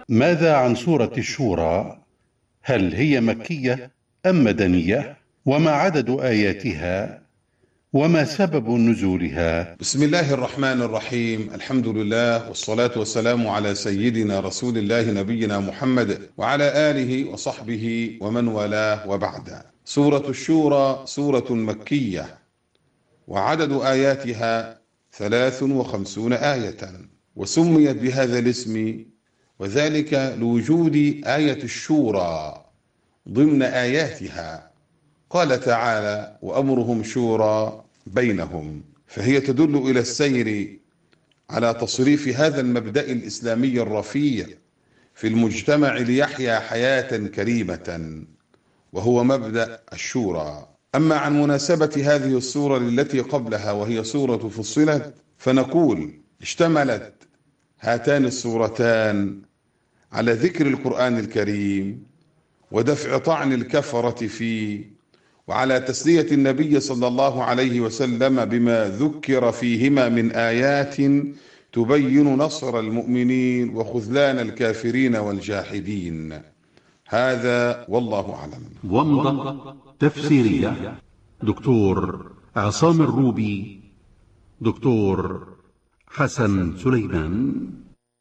ماذا عن سورة الشورى؟ هل هي مكية أم مدنية؟ وما عدد آياتها؟ وما سبب نزولها؟ بسم الله الرحمن الرحيم. الحمد لله والصلاة والسلام على سيدنا رسول الله نبينا محمد وعلى آله وصحبه ومن والاه، وبعد. سورة الشورى سورة مكية، وعدد آياتها 53 آية، وسميت بهذا الاسم وذلك لوجود آية الشورى ضمن آياتها. قال تعالى: وأمرهم شورى بينهم، فهي تدل إلى السير على تصريف هذا المبدأ الإسلامي الرفيع في المجتمع ليحيا حياة كريمة، وهو مبدأ الشورى. أما عن مناسبة هذه السورة للتي قبلها وهي سورة فصلت، فنقول: اشتملت هاتان السورتان على ذكر القرآن الكريم ودفع طعن الكفرة فيه، وعلى تسلية النبي صلى الله عليه وسلم بما ذكر فيهما من آيات تبين نصر المؤمنين وخذلان الكافرين والجاحدين. هذا والله أعلم. ومضة تفسيرية، دكتور عصام الروبي، دكتور حسن سليمان.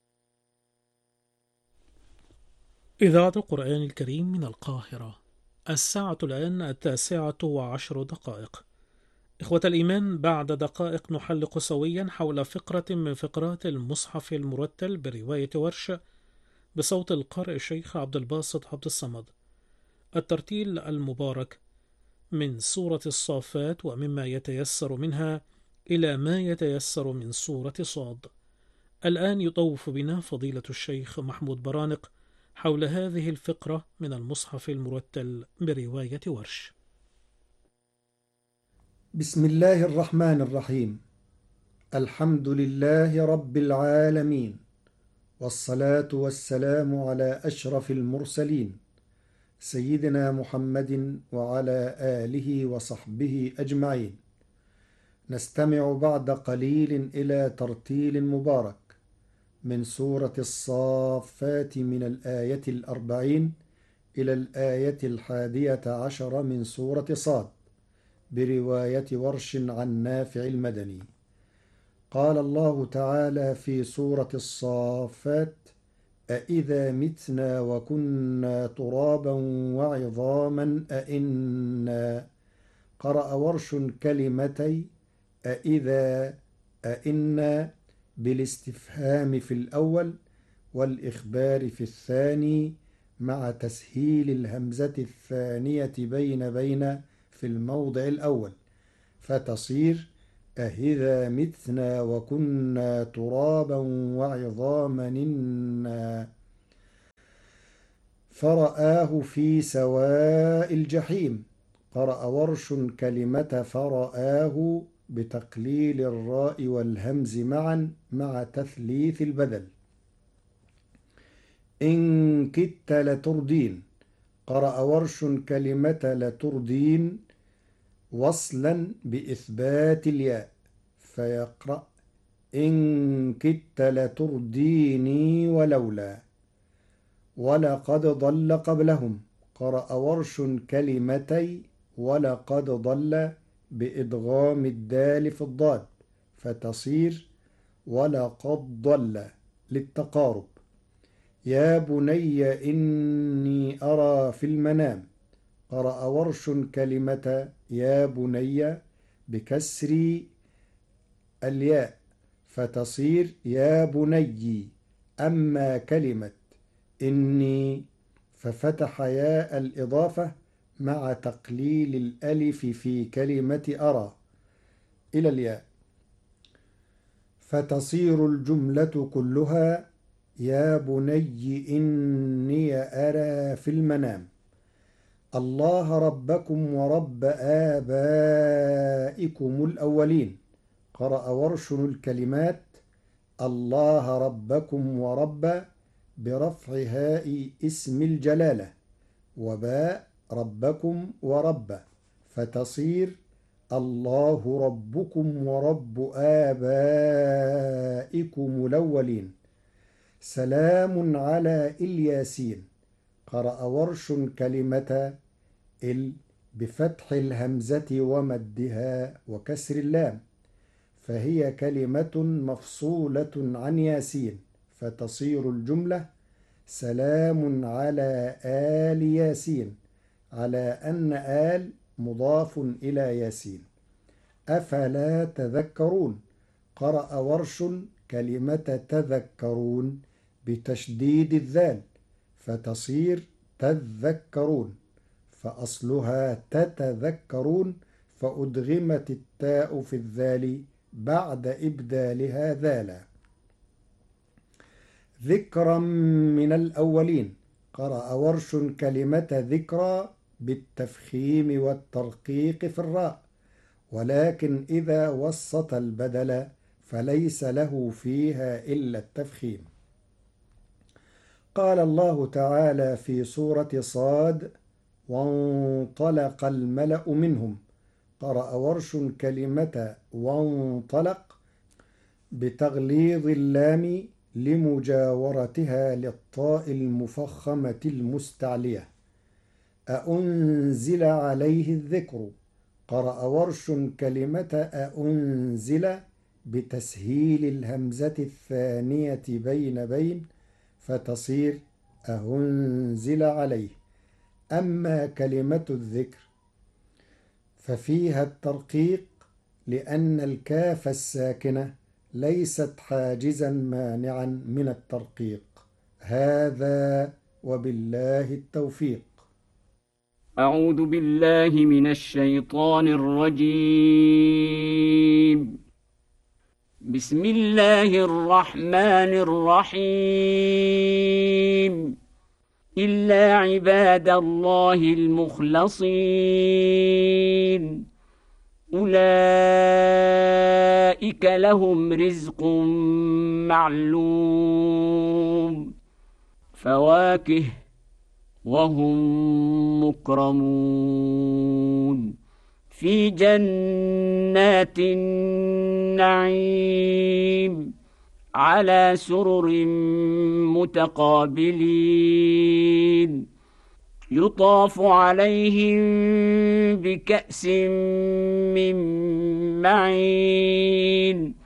إذاعة القرآن الكريم من القاهرة. الساعة الآن 9:10. إخوة الإيمان، بعد دقائق نحلق سويا حول فقرة من فقرات المصحف المرتل برواية ورش بصوت القارئ الشيخ عبد الباسط عبد الصمد. الترتيل المبارك من سورة الصافات ومما يتيسر منها إلى ما يتيسر من سورة صاد. الآن يطوف بنا فضيلة الشيخ محمود برانق حول هذه الفقرة من المصحف المرتل برواية ورش. بسم الله الرحمن الرحيم. الحمد لله رب العالمين، والصلاة والسلام على أشرف المرسلين سيدنا محمد وعلى آله وصحبه أجمعين. نستمع بعد قليل إلى ترتيل مبارك من سورة الصافات من الآية 40 إلى الآية 11 من سورة صاد برواية ورش عن نافع المدني. قال الله تعالى في سورة الصافات: أإذا متنا وكنا ترابا وعظاما أإنا. قرأ ورش كلمتي أإذا أإنا بالاستفهام في الأول والإخبار في الثاني، مع تسهيل الهمزة الثانية بين في الموضع الأول، فتصير أهذا متنا وكنا ترابا وعظاما إنا. فرآه في سواء الجحيم. قرأ ورش كلمة فرآه بتقليل الراء والهمز معا مع تثليث البدل. إن كدت لتردين. قرأ ورش كلمة لتردين وصلا بإثبات الياء، فيقرأ: إن كدت لترديني ولولا. ولقد ضل قبلهم. قرأ ورش كلمتي ولقد ضل بإدغام الدال في الضاد، فتصير ولقد ضل للتقارب. يا بني إني أرى في المنام. قرأ ورش كلمة يا بني بكسر الياء، فتصير يا بني. أما كلمة إني ففتح ياء الإضافة مع تقليل الألف في كلمة أرى إلى الياء، فتصير الجملة كلها يا بني إني أرى في المنام. الله ربكم ورب آبائكم الأولين. قرأ ورش الكلمات الله ربكم ورب برفع هاء اسم الجلالة، وباء ربكم ورب، فتصير الله ربكم ورب آبائكم الأولين. سلام على الياسين. قرأ ورش كلمة بفتح الهمزة ومدها وكسر اللام، فهي كلمة مفصولة عن ياسين، فتصير الجملة سلام على آل ياسين، على أن آل مضاف إلى ياسين. أفلا تذكرون. قرأ ورش كلمة تذكرون بتشديد الذال، فتصير تذكرون، فأصلها تتذكرون، فأدغمت التاء في الذال بعد إبدالها ذالا. ذكرا من الأولين. قرأ ورش كلمة ذكرى بالتفخيم والترقيق في الراء، ولكن إذا وسط البدل فليس له فيها إلا التفخيم. قال الله تعالى في سورة صاد: وانطلق الملأ منهم. قرأ ورش كلمة وانطلق بتغليظ اللام لمجاورتها للطاء المفخمة المستعلية. أأنزل عليه الذكر. قرأ ورش كلمة أأنزل بتسهيل الهمزة الثانية بين فتصير أهنزل عليه. أما كلمة الذكر ففيها الترقيق، لأن الكاف الساكنة ليست حاجزا مانعا من الترقيق. هذا وبالله التوفيق. أعوذ بالله من الشيطان الرجيم. بسم الله الرحمن الرحيم. إلا عباد الله المخلصين أولئك لهم رزق معلوم، فواكه وهم مكرمون في جنات النعيم على سرر متقابلين، يطاف عليهم بكأس من معين